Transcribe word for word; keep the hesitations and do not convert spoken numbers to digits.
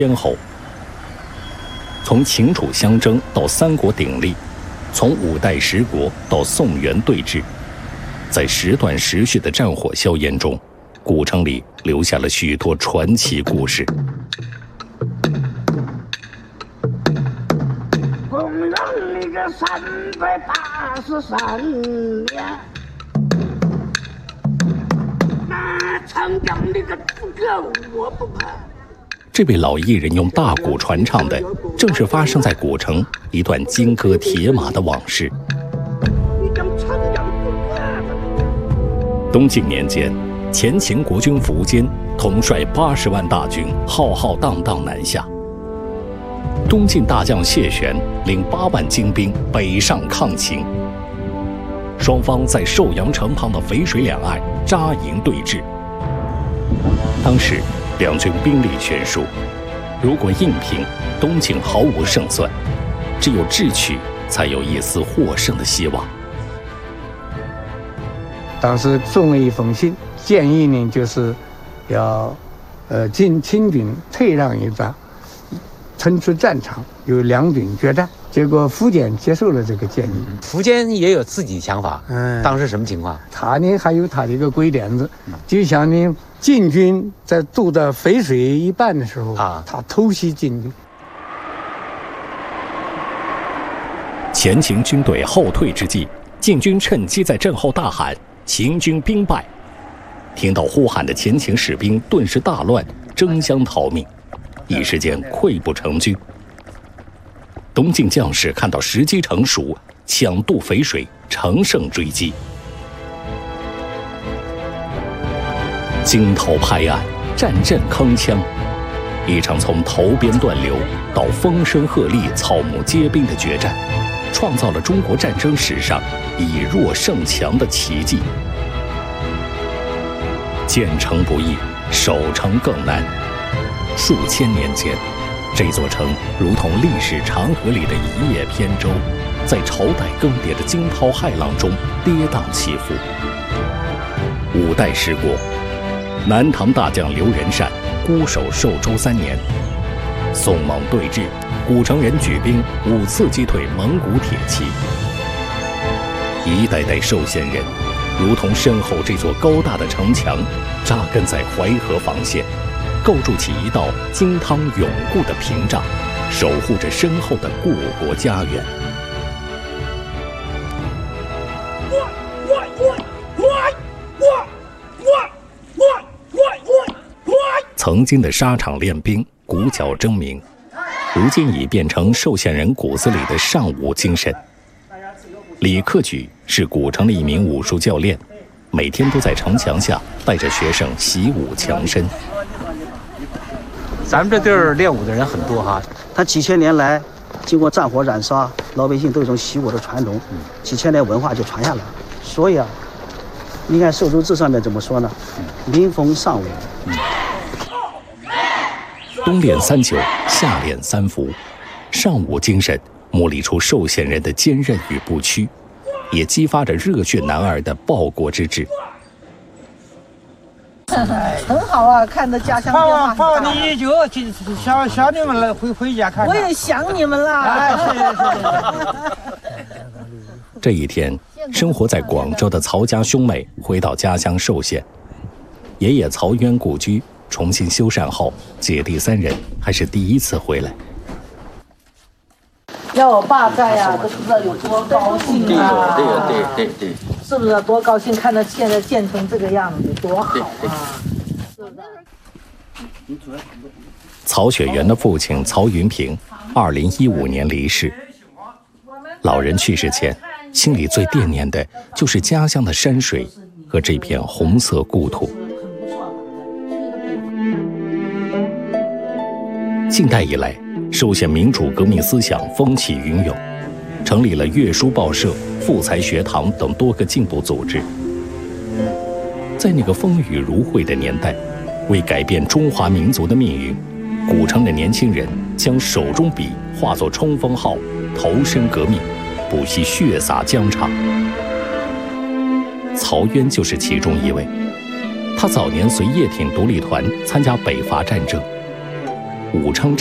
先后。从秦楚相争到三国鼎立，从五代十国到宋元对峙，在时断时续的战火硝烟中，古城里留下了许多传奇故事。 公元那个三百八十三年，那长江那个诸葛我不怕。 这位老艺人用大鼓传唱的，正是发生在古城一段金戈铁马的往事。东晋年间，前秦国君苻坚统帅八十万大军，浩浩荡荡南下。东晋大将谢玄领八万精兵北上抗秦，双方在寿阳城旁的淝水两岸扎营对峙。当时两军兵力悬殊，如果硬拼，东晋毫无胜算，只有智取才有一丝获胜的希望。 当时送了一封信，建议呢就是要呃进清军退让一段，腾出战场，由两军决战。结果苻坚接受了这个建议。 苻坚也有自己想法，嗯，当时什么情况？ 他呢还有他的一个鬼点子，就想呢晋军在渡到淝水一半的时候啊，他偷袭晋军。 前秦军队后退之际，晋军趁机在阵后大喊：“秦军兵败！”听到呼喊的前秦士兵顿时大乱，争相逃命，一时间溃不成军。东晋将士看到时机成熟，抢渡淝水，乘胜追击。惊涛拍岸，战阵铿锵，一场从头鞭断流到风声鹤唳、草木皆兵的决战，创造了中国战争史上以弱胜强的奇迹。建城不易，守城更难。数千年间，这座城如同历史长河里的一叶扁舟，在朝代更迭的惊涛骇浪中跌宕起伏。五代十国，南唐大将刘仁善孤守寿州三年，宋蒙对峙，古城人举兵五次击退蒙古铁骑。一代代寿县人如同身后这座高大的城墙，扎根在淮河防线，构筑起一道金汤永固的屏障，守护着身后的故国家园。曾经的沙场练兵，鼓角争鸣，如今已变成寿县人骨子里的尚武精神。李克举是古城的一名武术教练，每天都在城墙下带着学生习武强身。 咱们这地儿练武的人很多哈， 他几千年来经过战火燃烧，老百姓都有一种习武的传统，几千年文化就传下来。所以啊，你看《寿州志》上面怎么说呢？民风尚武。 冬练三九，夏练三伏，尚武精神磨砺出寿县人的坚韧与不屈，也激发着热血男儿的报国之志。 很好啊，看着家乡变化。 放你一酒，想想你们了，回回家看看。 我也想你们了。哎，是是是。这一天，生活在广州的曹家兄妹回到家乡寿县，爷爷曹渊故居重新修缮后，姐弟三人还是第一次回来。 要我爸在呀、啊，都不知道有多高兴啊！ 对对对对对， 是不是多高兴？看到现在建成这个样子，多好啊！是不是？ 曹雪源的父亲曹云平，二零一五年离世。老人去世前，心里最惦念的就是家乡的山水和这片红色故土。近代以来，寿县民主革命思想风起云涌，成立了阅书报社、富才学堂等多个进步组织。在那个风雨如晦的年代，为改变中华民族的命运，古城的年轻人将手中笔化作冲锋号，投身革命，不惜血洒疆场。曹渊就是其中一位。他早年随叶挺独立团参加北伐战争， 武昌